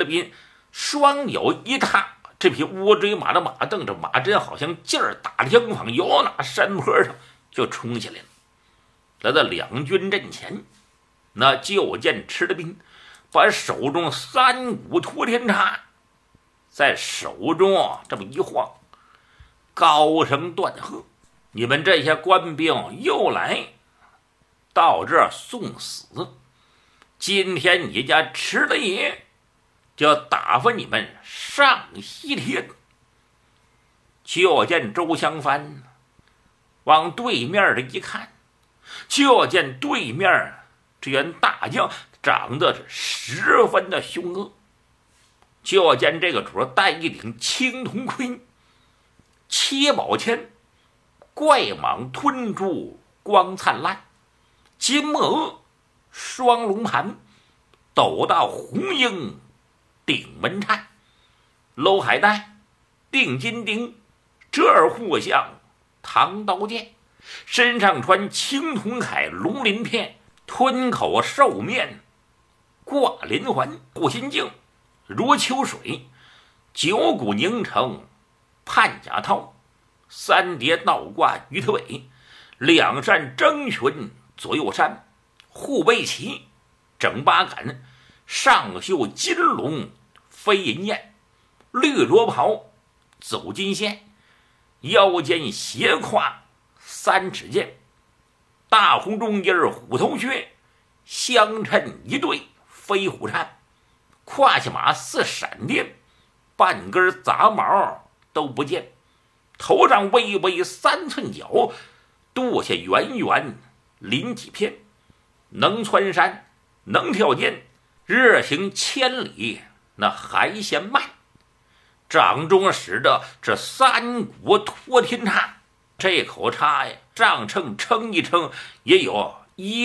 的斌双脚一踏，这匹乌骓马的马蹬着马针，好像劲儿打江坊，由那山坡上就冲下来了。来到两军阵前，那就见吃的斌把手中三股托天叉在手中这么一晃，高声断喝：“你们这些官兵又来到这儿送死！今天你家吃了爷就要打发你们上西天！”就见周香帆往对面的一看，就见对面这员大将长得是十分的凶恶。就见这个主戴一顶青铜盔，七宝签，怪蟒吞珠光灿烂，金墨额，双龙盘，斗大红缨顶门颤，搂海带，定金钉，折耳护项，唐刀剑，身上穿青铜铠龙鳞片，吞口兽面，挂连环，护心镜如秋水，九股凝成盼甲套，三叠倒挂鱼头尾，两扇征裙左右扇，护背旗整八杆，上绣金龙飞银燕，绿罗袍走金线，腰间斜挎三尺剑，大红中衣虎头靴，相衬一对飞虎颤，胯下马似闪电，半根杂毛都不见，头上微微3寸角，肚下圆圆鳞几片，能穿山能跳涧，日行千里那还嫌慢。掌中使着这三股托天叉，这口叉呀，上秤称一称也有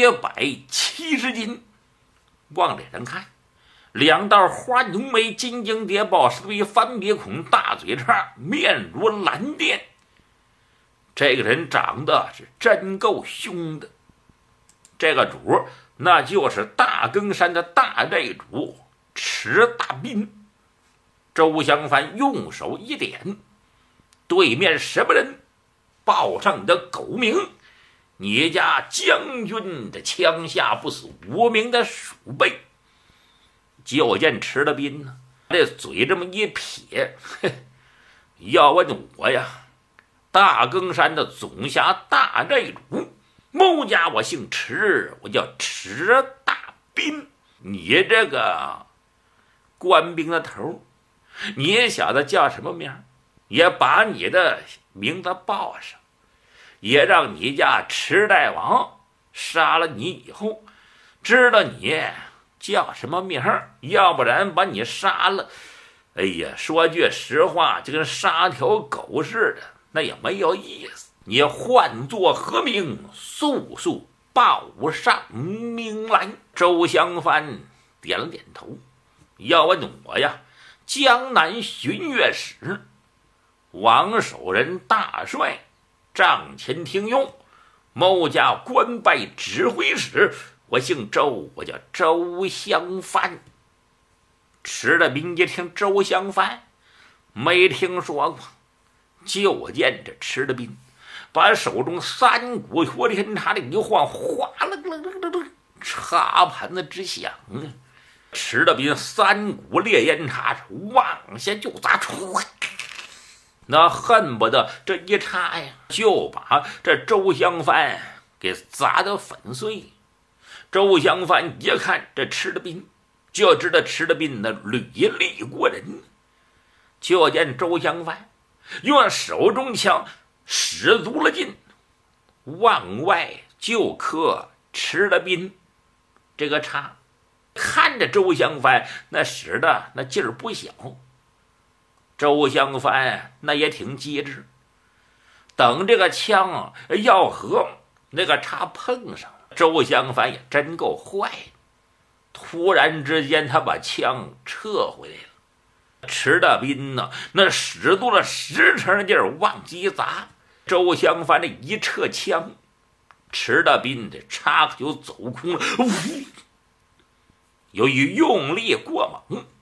170斤。往脸上看，两道花浓眉，金睛叠抱，是对翻别孔，大嘴叉，面如蓝靛。这个人长得是真够凶的。这个主那就是大更山的大寨主迟大斌。周香帆用手一点，对面什么人？报上你的狗名！你家将军的枪下不死无名的鼠辈。就见迟大斌呢，这嘴这么一撇，要问我呀，大更山的总辖大寨主，某家我姓迟，我叫迟大斌。你这个官兵的头，你也晓得叫什么名，也把你的名字报上，也让你家迟大王杀了你以后，知道你叫什么名，要不然把你杀了，哎呀，说句实话，就跟杀条狗似的，那也没有意思。你唤作何名？速速报上名来。周香帆点了点头。要问我呀，江南巡阅使王守仁大帅帐前听用，某家官拜指挥使，我姓周，我叫周香帆。迟大斌一听周香帆，没听说过。就见这迟大斌把手中三股托天叉的一晃，哗啦啦啦啦，叉盘子直响啊！迟大斌三股烈焰叉往下就砸出，那恨不得这一叉呀，就把这周香帆给砸得粉碎。周香帆一看这迟大斌，就知道迟大斌那履历过人。就见周香帆用手中枪使足了劲，往外就磕迟大斌这个叉。看着周香帆那使的那劲儿不小，周香帆那也挺机智，等这个枪要和那个叉碰上，周香帆也真够坏的。突然之间他把枪撤回来了。迟大斌呢，那使足了10成的劲儿往击砸，周香帆这一撤枪，迟大斌的叉可就走空了。由于用力过猛，